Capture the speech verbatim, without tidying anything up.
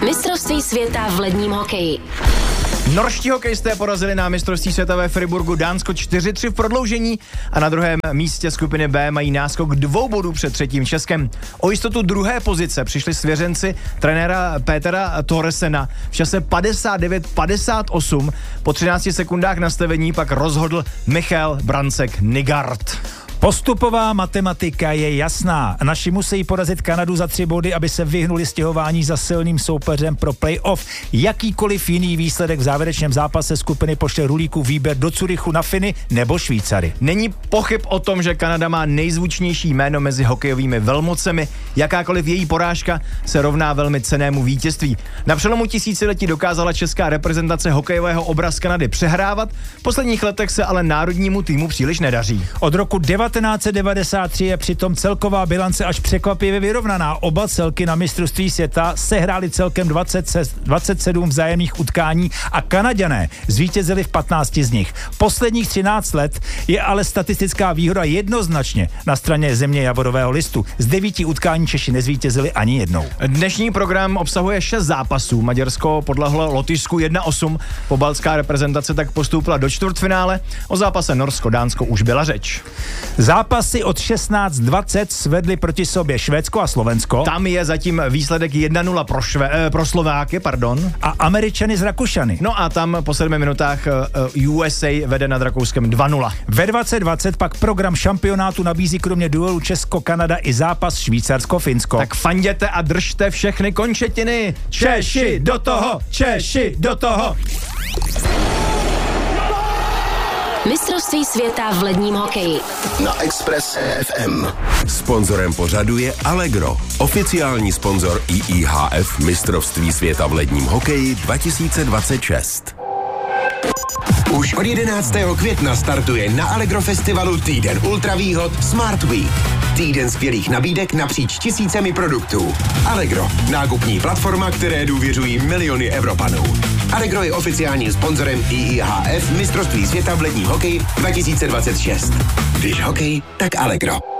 Mistrovství světa v ledním hokeji. Norští hokejisté porazili na mistrovství světa ve Friburgu Dánsko čtyři tři v prodloužení a na druhém místě skupiny B mají náskok dvou bodů před třetím Českem. O jistotu druhé pozice přišli svěřenci trenéra Pétera Thoresena v čase padesát devět padesát osm. Po třinácti sekundách nastavení pak rozhodl Michal Brancek Nygard. Postupová matematika je jasná. Naši musí porazit Kanadu za tři body, aby se vyhnuli stěhování za silným soupeřem pro playoff. Jakýkoliv jiný výsledek v závěrečném zápase skupiny pošle Rulíku výběr do Curychu na Finy nebo Švýcary. Není pochyb o tom, že Kanada má nejzvučnější jméno mezi hokejovými velmocemi. Jakákoliv její porážka se rovná velmi cennému vítězství. Na přelomu tisíciletí dokázala česká reprezentace hokejového obraz Kanady přehrávat. V posledních letech se ale národnímu týmu příliš nedaří. Od roku devatenáct set devadesát tři je přitom celková bilance až překvapivě vyrovnaná. Oba celky na mistrovství světa sehráli celkem dvacet sedm vzájemných utkání a Kanaďané zvítězili v patnácti z nich. Posledních třináct let je ale statistická výhoda jednoznačně na straně země javorového listu. Z devíti utkání Češi nezvítězili ani jednou. Dnešní program obsahuje šest zápasů. Maďarsko podlehlo Lotyšsku jedna osm. Pobaltská reprezentace tak postoupila do čtvrtfinále. O zápase Norsko-Dánsko už byla řeč. Zápasy od šestnáct dvacet svedly proti sobě Švédsko a Slovensko. Tam je zatím výsledek jedna nula pro, šve, eh, pro Slováky, pardon. A Američany z Rakušany. No a tam po sedmi minutách eh, U S A vede nad Rakouskem dva nula. Ve dvacet dvacet pak program šampionátu nabízí kromě duelu Česko-Kanada i zápas Švýcarsko-Finsko. Tak fanděte a držte všechny končetiny. Češi do toho, Češi do toho. Mistrovství světa v ledním hokeji. Na Express F M. Sponzorem pořadu je Allegro, oficiální sponzor I I H F Mistrovství světa v ledním hokeji dva tisíce dvacet šest. Už od jedenáctého května startuje na Allegro festivalu týden ultravýhod Smart Week. Týden skvělých nabídek napříč tisícemi produktů. Allegro, nákupní platforma, které důvěřují miliony Evropanů. Allegro je oficiálním sponzorem I I H F Mistrovství světa v ledním hokeji dva tisíce dvacet šest. Když hokej, tak Allegro.